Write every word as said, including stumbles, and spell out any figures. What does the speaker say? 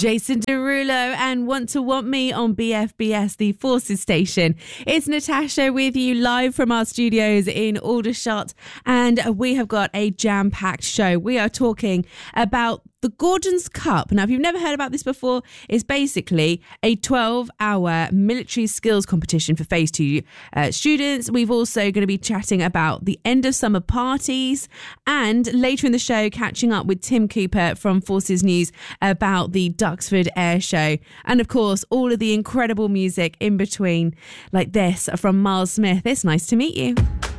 Jason Derulo and Want to Want Me on B F B S, the Forces station. It's Natasha with you live from our studios in Aldershot, and we have got a jam-packed show. We are talking about the Gordon's Cup. Now, if you've never heard about this before, it's basically a twelve-hour military skills competition for Phase two uh, students. We've also going to be chatting about the end of summer parties, and later in the show, catching up with Tim Cooper from Forces News about the Duxford Air Show. And of course, all of the incredible music in between, like this from Miles Smith. It's nice to meet you.